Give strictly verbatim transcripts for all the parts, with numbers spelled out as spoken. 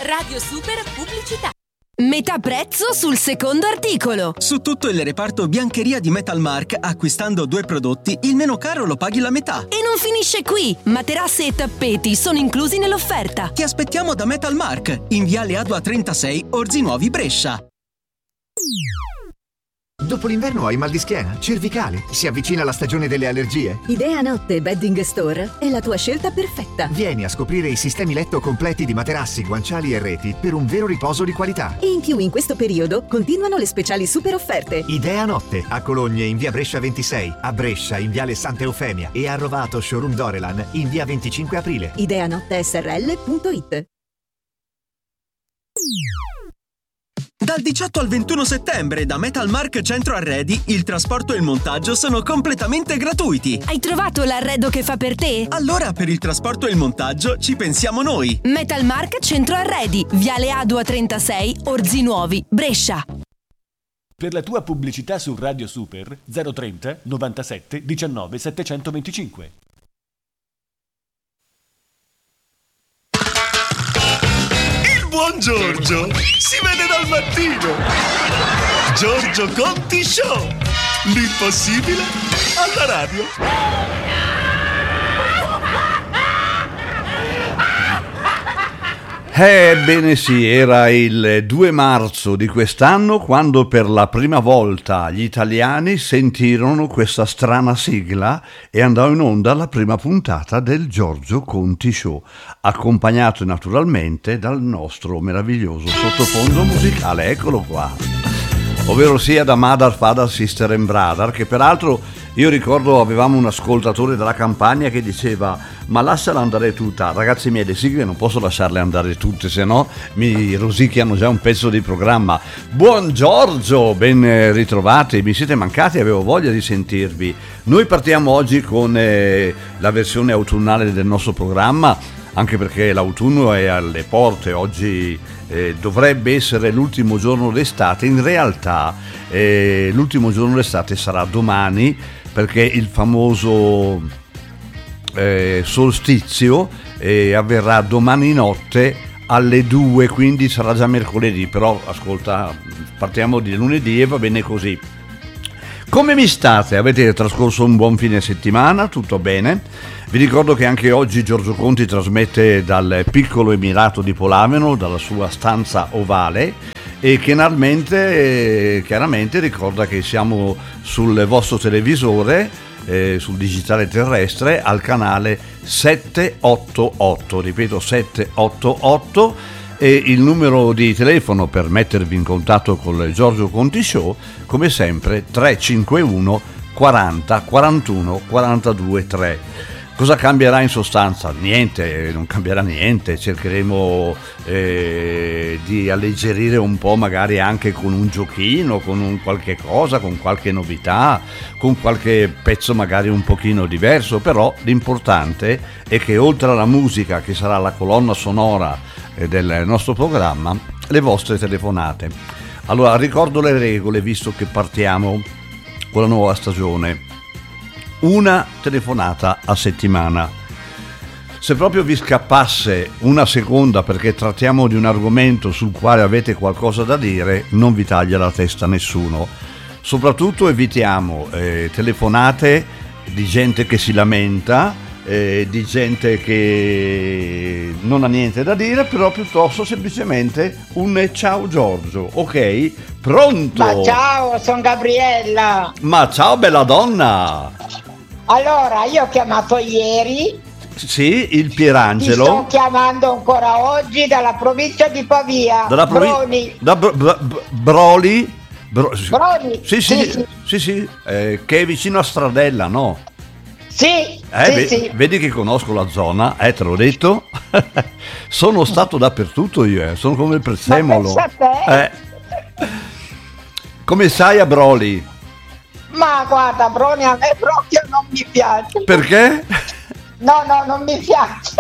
Radio Super Pubblicità. Metà prezzo sul secondo articolo. Su tutto il reparto biancheria di Metalmark, acquistando due prodotti, il meno caro lo paghi la metà. E non finisce qui. Materassi e tappeti sono inclusi nell'offerta. Ti aspettiamo da Metalmark, in viale Adua trentasei, Orzi Nuovi, Brescia. Dopo l'inverno hai mal di schiena, cervicale, si avvicina la stagione delle allergie? Idea Notte Bedding Store è la tua scelta perfetta. Vieni a scoprire i sistemi letto completi di materassi, guanciali e reti per un vero riposo di qualità. E in più in questo periodo continuano le speciali super offerte. Idea Notte, a Cologne in via Brescia ventisei, a Brescia in viale Santa Eufemia e a Rovato Showroom Dorelan in via venticinque aprile. Ideanotte S R L punto it. Dal diciotto al ventuno settembre da Metalmark Centro Arredi il trasporto e il montaggio sono completamente gratuiti. Hai trovato l'arredo che fa per te? Allora per il trasporto e il montaggio ci pensiamo noi. Metalmark Centro Arredi, viale Adua trentasei, Orzi Nuovi, Brescia. Per la tua pubblicità su Radio Super zero trenta novantasette diciannove settecentoventicinque. Buon Giorgio si vede dal mattino. Giorgio Conti Show, l'impossibile alla radio. Ebbene sì, era il due marzo di quest'anno quando per la prima volta gli italiani sentirono questa strana sigla e andò in onda la prima puntata del Giorgio Conti Show, accompagnato naturalmente dal nostro meraviglioso sottofondo musicale, eccolo qua, ovvero sia da Mother, Father, Sister and Brother, che peraltro io ricordo avevamo un ascoltatore della Campania che diceva: ma lasciala andare tutta, ragazzi miei, le sigle non posso lasciarle andare tutte, se no mi rosicchiano già un pezzo di programma. Buon Giorgio, ben ritrovati, mi siete mancati, avevo voglia di sentirvi. Noi partiamo oggi con eh, la versione autunnale del nostro programma, anche perché l'autunno è alle porte, oggi eh, dovrebbe essere l'ultimo giorno d'estate, in realtà eh, l'ultimo giorno d'estate sarà domani, perché il famoso eh, solstizio eh, avverrà domani notte alle due, quindi sarà già mercoledì, però ascolta, partiamo di lunedì e va bene così. Come mi state? Avete trascorso un buon fine settimana? Tutto bene? Vi ricordo che anche oggi Giorgio Conti trasmette dal piccolo Emirato di Polameno, dalla sua stanza ovale, e chiaramente, chiaramente ricorda che siamo sul vostro televisore, eh, sul digitale terrestre, al canale settecentottantotto, ripeto settecentottantotto, e il numero di telefono per mettervi in contatto con il Giorgio Conti Show, come sempre, tre cinque uno quaranta quarantuno quarantadue tre. Cosa cambierà in sostanza? Niente, non cambierà niente, cercheremo eh, di alleggerire un po', magari anche con un giochino, con un qualche cosa, con qualche novità, con qualche pezzo magari un pochino diverso, però l'importante è che oltre alla musica, che sarà la colonna sonora eh, del nostro programma, le vostre telefonate. Allora, ricordo le regole, visto che partiamo con la nuova stagione. Una telefonata a settimana. Se proprio vi scappasse una seconda perché trattiamo di un argomento sul quale avete qualcosa da dire, non vi taglia la testa nessuno. Soprattutto evitiamo eh, telefonate di gente che si lamenta, eh, di gente che non ha niente da dire, però piuttosto semplicemente un ciao Giorgio, ok? Pronto? Ma ciao, sono Gabriella. Ma ciao bella donna. Allora, io ho chiamato ieri. Sì, il Pierangelo. Ti sto chiamando ancora oggi dalla provincia di Pavia. Dalla provi- Broni. Da br- br- Broli. Bro- Broni. Sì, sì, Sì, sì, sì. sì, sì, eh, che è vicino a Stradella, no? Sì, Eh, sì, ve- sì. Vedi che conosco la zona, eh, te l'ho detto. Sono stato dappertutto io, eh, sono come il prezzemolo. Ma pensa a te. Eh. Come sai a Broli? Ma guarda, Broni, a me proprio non mi piace. Perché? No, no, non mi piace.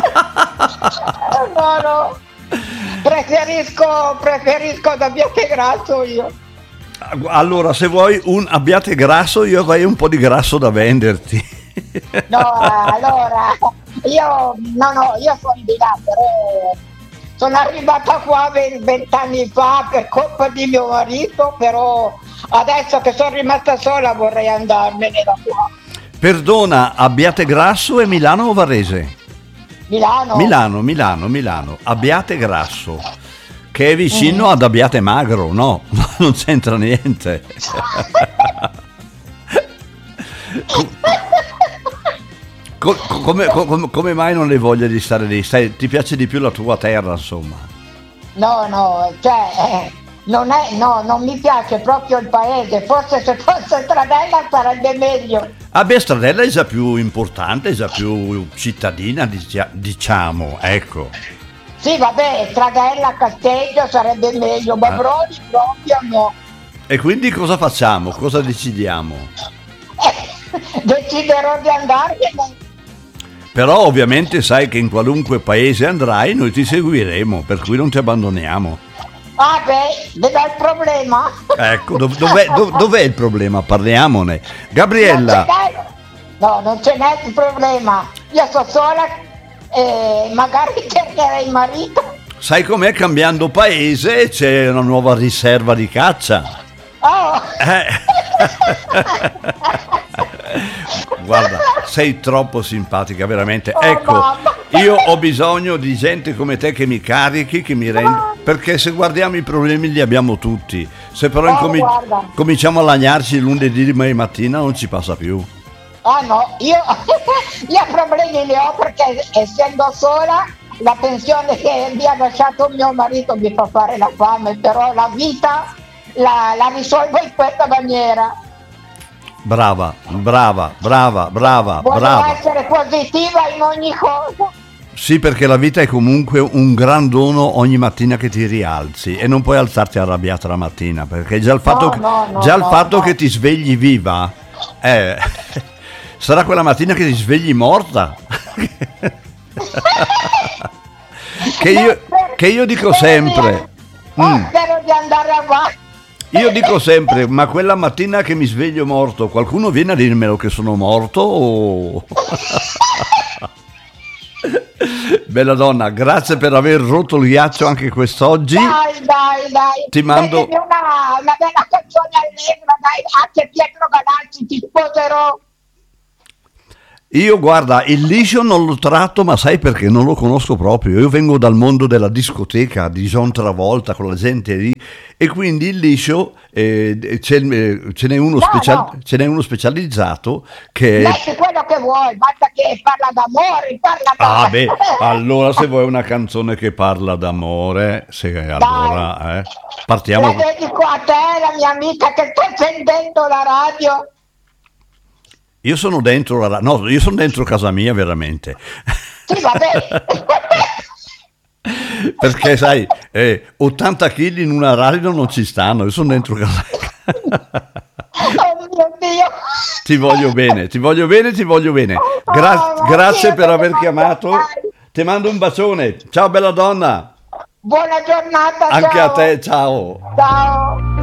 No, no. Preferisco, preferisco da Abbiategrasso io. Allora, se vuoi un Abbiate Grasso, io avrei un po' di grasso da venderti. No, allora, io, no, no, io sono di là, però sono arrivata qua vent'anni fa per colpa di mio marito, però adesso che sono rimasta sola vorrei andarmene da qua. Perdona, Abbiategrasso è Milano o Varese? Milano. Milano, Milano, Milano. Abbiategrasso, che è vicino mm. ad Abbiatemagro, no? Non c'entra niente. Co- come, come, come mai non hai voglia di stare lì? Stai, ti piace di più la tua terra, insomma? No, no, cioè, eh, non è, no, non mi piace proprio il paese. Forse se fosse Stradella sarebbe meglio. Ah beh, Stradella è già più importante, è già più cittadina, diciamo, ecco. Sì, vabbè, Stradella, Casteggio sarebbe meglio, ma Brodi proprio no. E quindi cosa facciamo? Cosa decidiamo? Eh, deciderò di andarmene. Però ovviamente sai che in qualunque paese andrai noi ti seguiremo, per cui non ti abbandoniamo. Ah beh, vedo il problema. Ecco, dov- dov'è, dov- dov'è il problema? Parliamone. Gabriella. Non no, non ce n'è il problema. Io sono sola e magari cercherei il marito. Sai com'è, cambiando paese c'è una nuova riserva di caccia. Oh. Eh. Guarda, sei troppo simpatica, veramente. Oh, ecco, mamma. Io ho bisogno di gente come te che mi carichi, che mi rendi, perché se guardiamo i problemi li abbiamo tutti. Se però Oh, incomi- guarda. cominciamo a lagnarci il lunedì di mattina non ci passa più. Ah no, io, io problemi ne ho perché essendo sola la pensione che mi ha lasciato mio marito mi fa fare la fame, però la vita la, la risolvo in questa maniera. Brava, brava, brava, brava, Voglio brava. essere positiva in ogni cosa. Sì, perché la vita è comunque un gran dono ogni mattina che ti rialzi e non puoi alzarti arrabbiata la mattina, perché già il fatto, No, che, no, no, già il no, fatto no. che ti svegli viva eh, sarà quella mattina che ti svegli morta. che, io, che io dico sempre Oh, mm, spero di andare avanti. io dico sempre, ma quella mattina che mi sveglio morto, qualcuno viene a dirmelo che sono morto o... Bella donna, grazie per aver rotto il ghiaccio anche quest'oggi. Dai, dai, dai. Ti mando- Mettimi una, una bella canzone allegra, dai, anche Pietro Galanzi, ti sposerò. Io guarda, il liscio non lo tratto, ma sai perché? Non lo conosco proprio. Io vengo dal mondo della discoteca di John Travolta con la gente lì e quindi il liscio eh, c'è, eh, ce, n'è uno No, special- no. ce n'è uno specializzato che... Metti quello che vuoi, basta che parla d'amore, parla Ah d'amore. beh, allora se vuoi una canzone che parla d'amore, se allora eh, partiamo. La dedico a te, la mia amica che sta sentendo la radio. Io sono dentro la ra- no, io sono dentro casa mia veramente. Sì, vabbè. Perché sai, eh, ottanta chili in una radio non ci stanno, io sono dentro casa mia. Oh mio Dio. Ti voglio bene, ti voglio bene, ti voglio bene. Gra- Oh, ma grazie io per te aver ne chiamato. mando- Ti mando un bacione. Ciao bella donna. Buona giornata. Anche ciao. a te, ciao. Ciao.